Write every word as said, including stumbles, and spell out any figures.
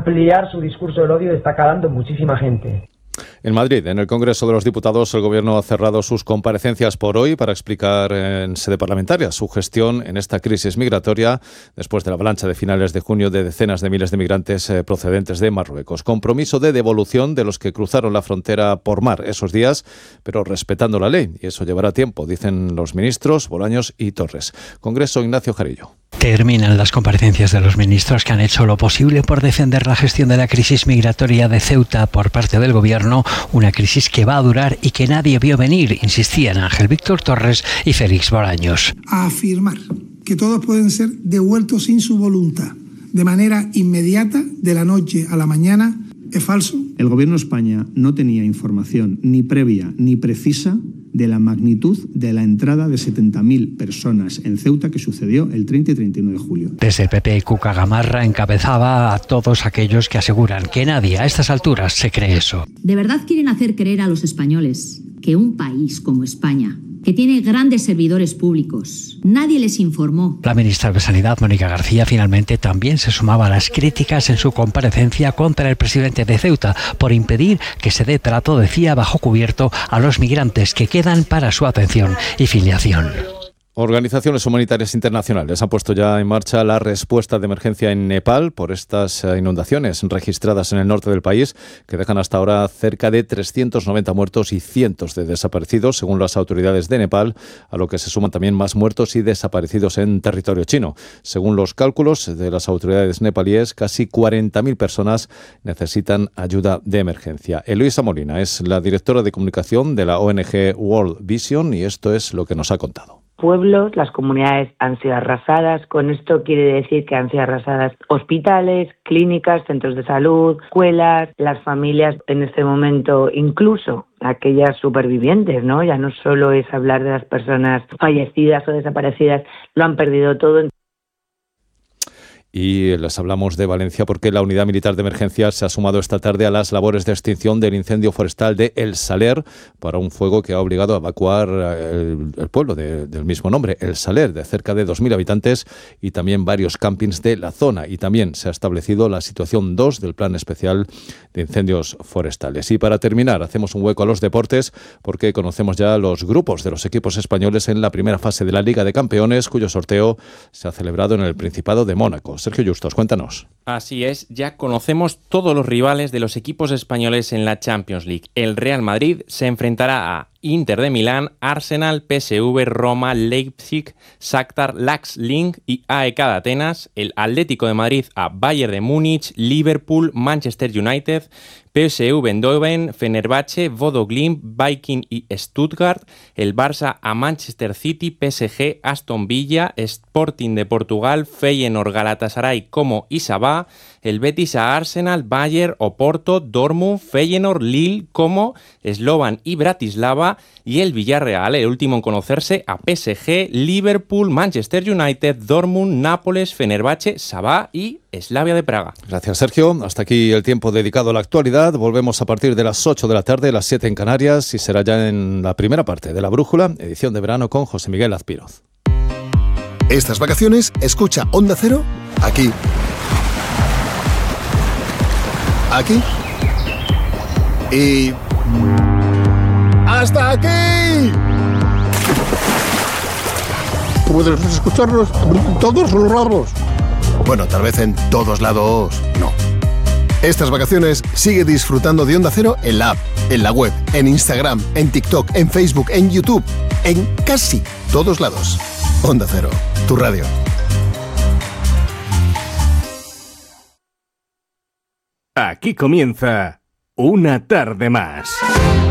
ampliar su discurso del odio está calando en muchísima gente. En Madrid, en el Congreso de los Diputados, el Gobierno ha cerrado sus comparecencias por hoy para explicar en sede parlamentaria su gestión en esta crisis migratoria después de la avalancha de finales de junio de decenas de miles de migrantes eh, procedentes de Marruecos. Compromiso de devolución de los que cruzaron la frontera por mar esos días, pero respetando la ley. Y eso llevará tiempo, dicen los ministros Bolaños y Torres. Congreso, Ignacio Jarillo. Terminan las comparecencias de los ministros que han hecho lo posible por defender la gestión de la crisis migratoria de Ceuta por parte del Gobierno, una crisis que va a durar y que nadie vio venir, insistían Ángel Víctor Torres y Félix Bolaños. A afirmar que todos pueden ser devueltos sin su voluntad, de manera inmediata, de la noche a la mañana, es falso. El Gobierno de España no tenía información ni previa ni precisa de la magnitud de la entrada de setenta mil personas en Ceuta que sucedió el treinta y treinta y uno de julio. Desde el P P, Cuca Gamarra encabezaba a todos aquellos que aseguran que nadie a estas alturas se cree eso. ¿De verdad quieren hacer creer a los españoles que un país como España, que tiene grandes servidores públicos, nadie les informó? La ministra de Sanidad, Mónica García, finalmente también se sumaba a las críticas en su comparecencia contra el presidente de Ceuta por impedir que se dé trato, decía, bajo cubierto a los migrantes que quedan para su atención y filiación. Organizaciones humanitarias internacionales han puesto ya en marcha la respuesta de emergencia en Nepal por estas inundaciones registradas en el norte del país, que dejan hasta ahora cerca de trescientos noventa muertos y cientos de desaparecidos, según las autoridades de Nepal, a lo que se suman también más muertos y desaparecidos en territorio chino. Según los cálculos de las autoridades nepalíes, casi cuarenta mil personas necesitan ayuda de emergencia. Eloisa Molina es la directora de comunicación de la O N G World Vision y esto es lo que nos ha contado. Pueblos, las comunidades han sido arrasadas. Con esto quiere decir que han sido arrasadas hospitales, clínicas, centros de salud, escuelas, las familias en este momento, incluso aquellas supervivientes, ¿no? Ya no solo es hablar de las personas fallecidas o desaparecidas, lo han perdido todo. Y les hablamos de Valencia porque la Unidad Militar de Emergencias se ha sumado esta tarde a las labores de extinción del incendio forestal de El Saler para un fuego que ha obligado a evacuar el, el pueblo de, del mismo nombre, El Saler, de cerca de dos mil habitantes y también varios campings de la zona. Y también se ha establecido la situación dos del Plan Especial de Incendios Forestales. Y para terminar, hacemos un hueco a los deportes porque conocemos ya los grupos de los equipos españoles en la primera fase de la Liga de Campeones, cuyo sorteo se ha celebrado en el Principado de Mónaco. Sergio Justos, cuéntanos. Así es, ya conocemos todos los rivales de los equipos españoles en la Champions League. El Real Madrid se enfrentará a Inter de Milán, Arsenal, P S V, Roma, Leipzig, Shakhtar, Lax Linz y A E K de Atenas. El Atlético de Madrid a Bayern de Múnich, Liverpool, Manchester United, P S V Eindhoven, Fenerbahce, Bodo Glimt, Viking y Stuttgart. El Barça a Manchester City, P S G, Aston Villa, Sporting de Portugal, Feyenoord, Galatasaray como y Sabah. El Betis a Arsenal, Bayern, Oporto, Dortmund, Feyenoord, Lille como Slovan y Bratislava. Y el Villarreal, el último en conocerse, a P S G, Liverpool, Manchester United, Dortmund, Nápoles, Fenerbahce, Sabah y Slavia de Praga. Gracias, Sergio. Hasta aquí el tiempo dedicado a la actualidad. Volvemos a partir de las ocho de la tarde, las siete en Canarias, y será ya en la primera parte de La Brújula, edición de verano con José Miguel Azpiroz. Estas vacaciones, escucha Onda Cero aquí. Aquí. Y... ¡hasta aquí! Puedes escucharlos en todos los lados. Bueno, tal vez en todos lados no. Estas vacaciones sigue disfrutando de Onda Cero en la app, en la web, en Instagram, en TikTok, en Facebook, en YouTube, en casi todos lados. Onda Cero, tu radio. Aquí comienza Una Tarde Más.